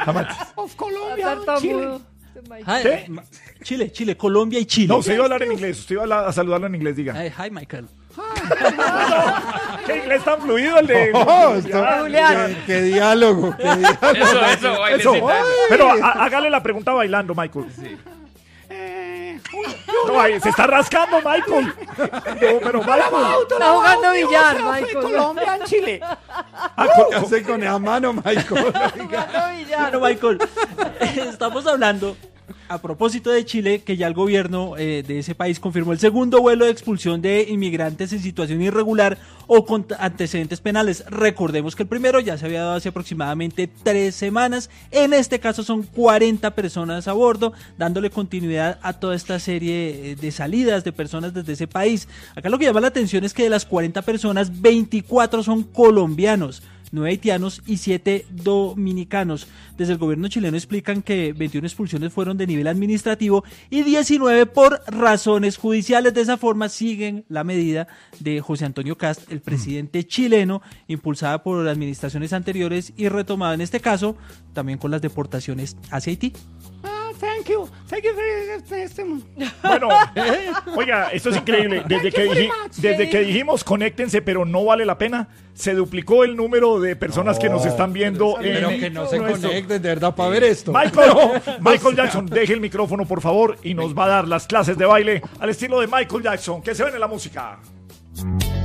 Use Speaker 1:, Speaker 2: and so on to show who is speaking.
Speaker 1: Amantes.
Speaker 2: Of Colombia, Chile.
Speaker 3: Chile, Colombia y Chile.
Speaker 1: No, usted iba a hablar en inglés. Usted iba a saludarlo en inglés, diga.
Speaker 3: Hi, Michael.
Speaker 1: ¿Qué inglés tan fluido el de...
Speaker 2: Julián.
Speaker 4: ¿Qué diálogo?
Speaker 5: Eso, bailecita.
Speaker 1: Pero hágale la pregunta bailando, Michael.
Speaker 5: Sí.
Speaker 1: No, ahí se está rascando, Michael. No, pero Michael.
Speaker 2: Está jugando billar,
Speaker 6: Michael.
Speaker 2: Michael.
Speaker 6: Colombia en Chile.
Speaker 4: ¿Qué hace con esa mano, Michael?
Speaker 2: Jugando billar.
Speaker 3: Bueno, Michael, estamos hablando a propósito de Chile, que ya el gobierno de ese país confirmó el segundo vuelo de expulsión de inmigrantes en situación irregular o con antecedentes penales. Recordemos que el primero ya se había dado hace aproximadamente 3 semanas. En este caso son 40 personas a bordo, dándole continuidad a toda esta serie de salidas de personas desde ese país. Acá lo que llama la atención es que de las 40 personas, 24 son colombianos, 9 haitianos y 7 dominicanos. Desde el gobierno chileno explican que 21 expulsiones fueron de nivel administrativo y 19 por razones judiciales. De esa forma siguen la medida de José Antonio Kast, el presidente chileno, impulsada por administraciones anteriores y retomada en este caso también con las deportaciones hacia Haití.
Speaker 6: Thank you very
Speaker 1: Bueno, oiga, esto es increíble. Desde que dijimos conéctense, pero no vale la pena, se duplicó el número de personas que nos están viendo.
Speaker 4: Pero que no se
Speaker 1: nuestro-
Speaker 4: conecten, de verdad, para ver esto.
Speaker 1: Michael Jackson, deje el micrófono, por favor, y nos va a dar las clases de baile al estilo de Michael Jackson. Que se ven en la música.